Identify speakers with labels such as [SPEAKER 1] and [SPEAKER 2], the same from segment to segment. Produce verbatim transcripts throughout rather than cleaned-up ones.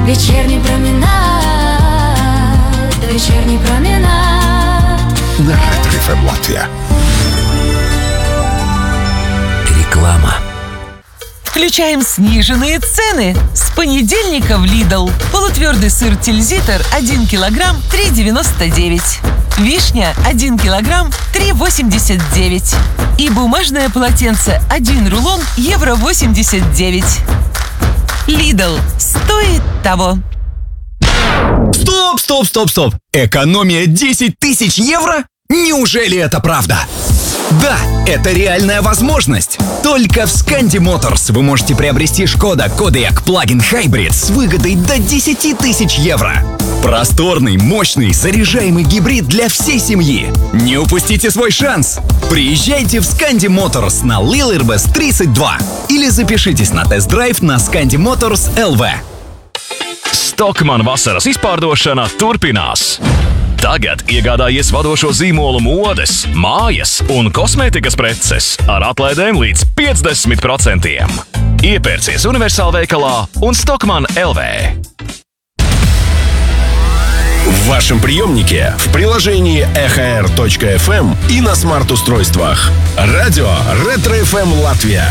[SPEAKER 1] Вечерний променад, вечерний променад.
[SPEAKER 2] На Ретро эф эм Латвия.
[SPEAKER 3] Реклама.
[SPEAKER 4] Включаем сниженные цены. С понедельника в Lidl. Полутвердый сыр Тильзитер один килограмм три девяносто девять. Вишня один килограмм три восемьдесят девять. И бумажное полотенце один рулон евро восемьдесят девять. Lidl. Стоит того.
[SPEAKER 5] Стоп, стоп, стоп, стоп! Экономия десять тысяч евро? Неужели это правда? Да, это реальная возможность. Только в Scandi Motors вы можете приобрести Skoda Kodiaq Plug-in Hybrid с выгодой до десять тысяч евро. Просторный, мощный, заряжаемый гибрид для всей семьи. Не упустите свой шанс. Приезжайте в Scandi Motors на Лилербес тридцать два или запишитесь на тест-драйв на Scandi Motors эл ви.
[SPEAKER 6] Stockmann vasaras izpārdošana turpinās. Tagad iegādājies vadošo zīmolu modes, mājas un kosmētikas preces ar atlaidēm līdz piecdesmit procentiem. Iepērcies Universālveikalā un Stockmann эл ви.
[SPEAKER 2] В вашем приемнике, в приложении эх эр точка эф эм и на смарт-устройствах. Радио Ретро эф эм Латвия.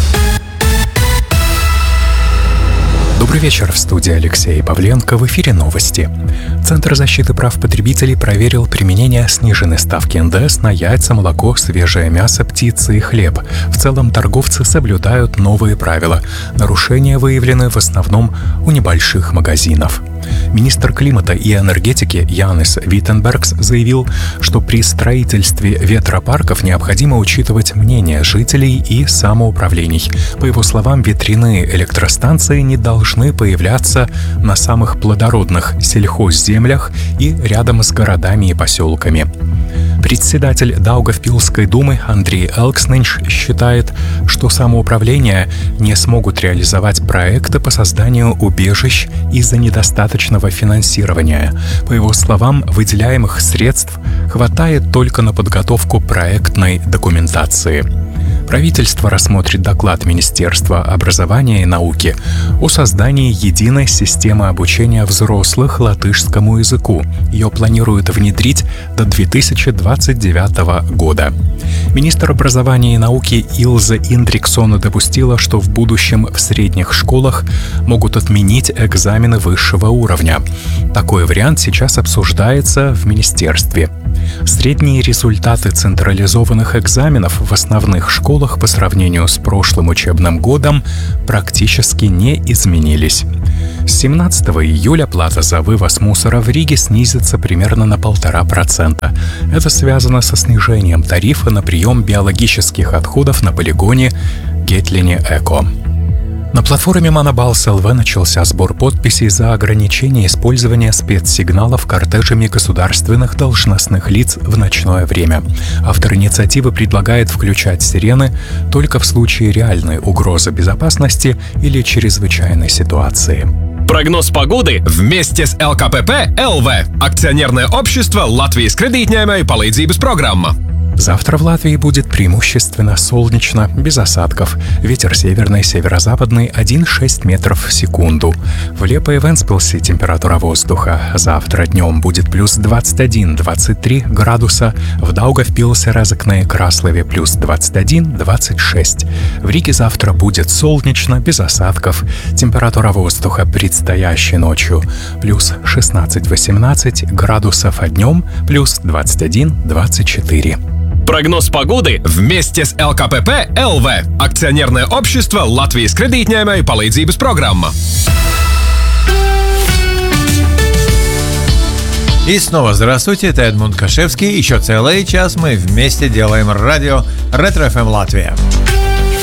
[SPEAKER 7] Добрый вечер, в студии Алексей Павленко, в эфире новости. Центр защиты прав потребителей проверил применение сниженной ставки эн дэ эс на яйца, молоко, свежее мясо, птицы и хлеб. В целом торговцы соблюдают новые правила. Нарушения выявлены в основном у небольших магазинов. Министр климата и энергетики Янис Виттенбергс заявил, что при строительстве ветропарков необходимо учитывать мнение жителей и самоуправлений. По его словам, ветряные электростанции не должны появляться на самых плодородных сельхозземлях и рядом с городами и поселками. Председатель Даугавпилской думы Андрей Элкснинш считает, что самоуправления не смогут реализовать проекты по созданию убежищ из-за недостаточного финансирования. По его словам, выделяемых средств хватает только на подготовку проектной документации. Правительство рассмотрит доклад Министерства образования и науки о создании единой системы обучения взрослых латышскому языку. Ее планируют внедрить до две тысячи двадцать девятого года. Министр образования и науки Илза Индриксон допустила, что в будущем в средних школах могут отменить экзамены высшего уровня. Такой вариант сейчас обсуждается в министерстве. Средние результаты централизованных экзаменов в основных школах по сравнению с прошлым учебным годом практически не изменились. С семнадцатого июля плата за вывоз мусора в Риге снизится примерно на полтора процента. Это связано со снижением тарифа на прием биологических отходов на полигоне Гетлине Эко. На платформе Манабалс эл ви начался сбор подписей за ограничение использования спецсигналов кортежами государственных должностных лиц в ночное время. Автор инициативы предлагает включать сирены только в случае реальной угрозы безопасности или чрезвычайной ситуации.
[SPEAKER 8] Прогноз погоды вместе с эл ка пэ пэ эл ви. Акционерное общество Латвijas кредитņēmēju palīdzības программа.
[SPEAKER 7] Завтра в Латвии будет преимущественно солнечно, без осадков. Ветер северный, северо-западный один целых шесть десятых метров в секунду. В Лепе и Вентспилсе температура воздуха завтра днем будет плюс двадцать один - двадцать три градуса, в Даугавпилсе, Резекне и Краслове плюс двадцать один - двадцать шесть. В Риге завтра будет солнечно, без осадков. Температура воздуха предстоящей ночью плюс шестнадцать - восемнадцать градусов, а днем плюс двадцать один - двадцать четыре.
[SPEAKER 8] Прогноз погоды вместе с эл ка пэ пэ эл ви. Акционерное общество Латвijas кредитņēmēju palīdzības программа.
[SPEAKER 9] И снова здравствуйте, это Эдмунд Кашевский. Еще целый час мы вместе делаем радио Ретро эф эм Латвия.